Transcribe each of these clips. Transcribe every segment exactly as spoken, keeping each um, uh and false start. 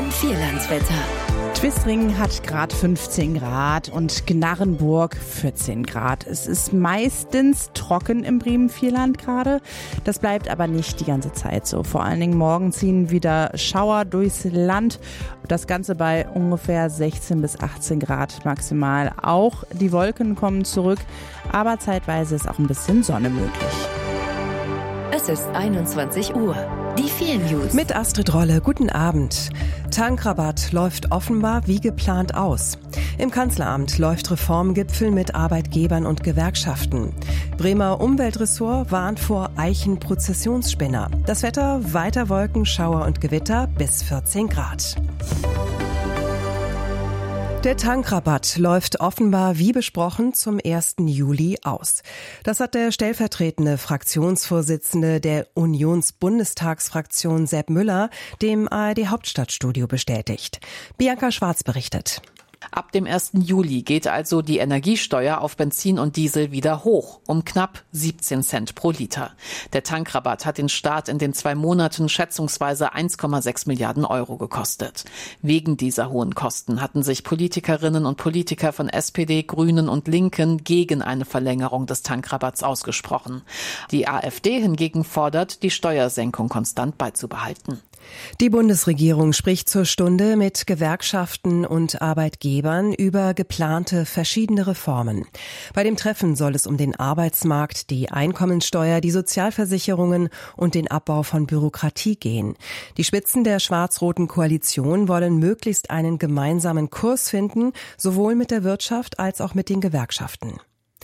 Bremen Vierlandswetter. Twistringen hat gerade fünfzehn Grad und Gnarrenburg vierzehn Grad. Es ist meistens trocken im Bremen-Vierland gerade. Das bleibt aber nicht die ganze Zeit so. Vor allen Dingen morgen ziehen wieder Schauer durchs Land. Das Ganze bei ungefähr sechzehn bis achtzehn Grad maximal. Auch die Wolken kommen zurück, aber zeitweise ist auch ein bisschen Sonne möglich. Es ist einundzwanzig Uhr. Die vier News. Mit Astrid Rolle, guten Abend. Tankrabatt läuft offenbar wie geplant aus. Im Kanzleramt läuft Reformgipfel mit Arbeitgebern und Gewerkschaften. Bremer Umweltressort warnt vor Eichenprozessionsspinner. Das Wetter, weiter Wolken, Schauer und Gewitter bis vierzehn Grad. Der Tankrabatt läuft offenbar wie besprochen zum ersten Juli aus. Das hat der stellvertretende Fraktionsvorsitzende der Unionsbundestagsfraktion Sepp Müller dem A R D Hauptstadtstudio bestätigt. Bianca Schwarz berichtet. Ab dem ersten Juli geht also die Energiesteuer auf Benzin und Diesel wieder hoch, um knapp siebzehn Cent pro Liter. Der Tankrabatt hat den Staat in den zwei Monaten schätzungsweise eins Komma sechs Milliarden Euro gekostet. Wegen dieser hohen Kosten hatten sich Politikerinnen und Politiker von S P D, Grünen und Linken gegen eine Verlängerung des Tankrabatts ausgesprochen. Die AfD hingegen fordert, die Steuersenkung konstant beizubehalten. Die Bundesregierung spricht zur Stunde mit Gewerkschaften und Arbeitgebern über geplante verschiedene Reformen. Bei dem Treffen soll es um den Arbeitsmarkt, die Einkommensteuer, die Sozialversicherungen und den Abbau von Bürokratie gehen. Die Spitzen der schwarz-roten Koalition wollen möglichst einen gemeinsamen Kurs finden, sowohl mit der Wirtschaft als auch mit den Gewerkschaften.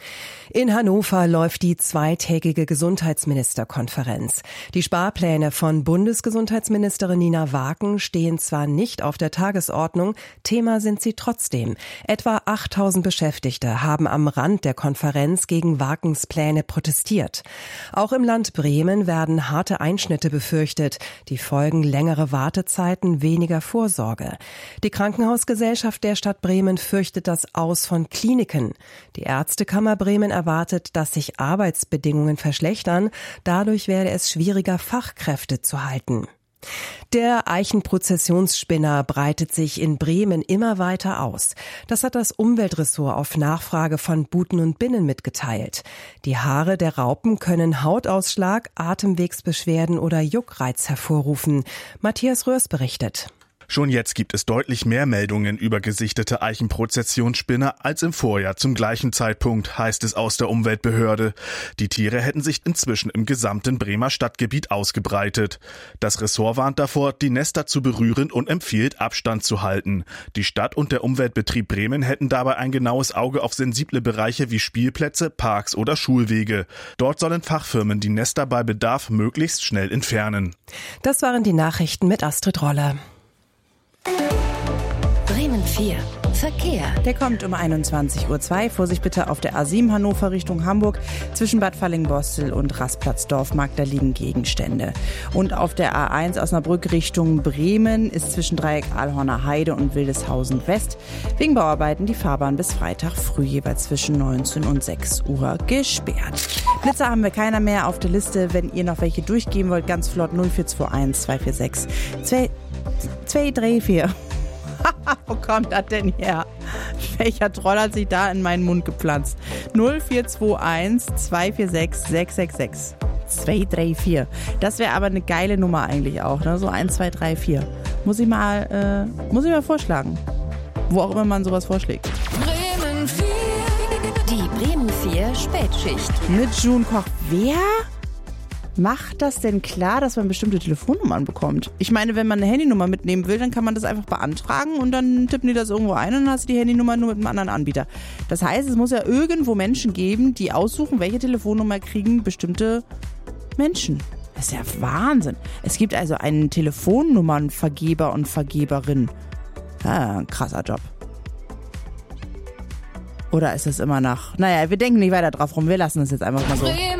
In Hannover läuft die zweitägige Gesundheitsministerkonferenz. Die Sparpläne von Bundesgesundheitsministerin Nina Waken stehen zwar nicht auf der Tagesordnung, Thema sind sie trotzdem. Etwa achttausend Beschäftigte haben am Rand der Konferenz gegen Wakens Pläne protestiert. Auch im Land Bremen werden harte Einschnitte befürchtet. Die Folgen längere Wartezeiten, weniger Vorsorge. Die Krankenhausgesellschaft der Stadt Bremen fürchtet das Aus von Kliniken. Die Ärztekammer Bremen erwartet, dass sich Arbeitsbedingungen verschlechtern. Dadurch werde es schwieriger, Fachkräfte zu halten. Der Eichenprozessionsspinner breitet sich in Bremen immer weiter aus. Das hat das Umweltressort auf Nachfrage von Buten und Binnen mitgeteilt. Die Haare der Raupen können Hautausschlag, Atemwegsbeschwerden oder Juckreiz hervorrufen. Matthias Röhrs berichtet. Schon jetzt gibt es deutlich mehr Meldungen über gesichtete Eichenprozessionsspinner als im Vorjahr zum gleichen Zeitpunkt, heißt es aus der Umweltbehörde. Die Tiere hätten sich inzwischen im gesamten Bremer Stadtgebiet ausgebreitet. Das Ressort warnt davor, die Nester zu berühren und empfiehlt, Abstand zu halten. Die Stadt und der Umweltbetrieb Bremen hätten dabei ein genaues Auge auf sensible Bereiche wie Spielplätze, Parks oder Schulwege. Dort sollen Fachfirmen die Nester bei Bedarf möglichst schnell entfernen. Das waren die Nachrichten mit Astrid Rolle. Bremen vier. Verkehr. Der kommt um einundzwanzig Uhr zwei. Vorsicht bitte auf der A sieben Hannover Richtung Hamburg. Zwischen Bad Fallingbostel und Rastplatz-Dorfmarkt, da liegen Gegenstände. Und auf der A eins Osnabrück Richtung Bremen ist zwischen Dreieck Ahlhorner Heide und Wildeshausen West wegen Bauarbeiten die Fahrbahn bis Freitag früh jeweils zwischen neunzehn und sechs Uhr gesperrt. Blitzer haben wir keiner mehr auf der Liste. Wenn ihr noch welche durchgeben wollt, ganz flott null vier zwei eins zwei vier sechs zwei drei vier. Wo kommt das denn her? Welcher Troll hat sich da in meinen Mund gepflanzt? null vier zwei eins zwei vier sechs sechs sechs sechs zwei drei vier. Das wäre aber eine geile Nummer eigentlich auch, ne? So eins zwei drei vier. Muss ich mal, äh, muss ich mal vorschlagen. Wo auch immer man sowas vorschlägt. Bremen vier. Die Bremen vier Spätschicht. Mit June Koch. Wer macht das denn klar, dass man bestimmte Telefonnummern bekommt? Ich meine, wenn man eine Handynummer mitnehmen will, dann kann man das einfach beantragen und dann tippen die das irgendwo ein und dann hast du die Handynummer nur mit einem anderen Anbieter. Das heißt, es muss ja irgendwo Menschen geben, die aussuchen, welche Telefonnummer kriegen bestimmte Menschen. Das ist ja Wahnsinn. Es gibt also einen Telefonnummernvergeber und Vergeberin. Ah, ein krasser Job. Oder ist es immer nach... Naja, wir denken nicht weiter drauf rum. Wir lassen es jetzt einfach mal so.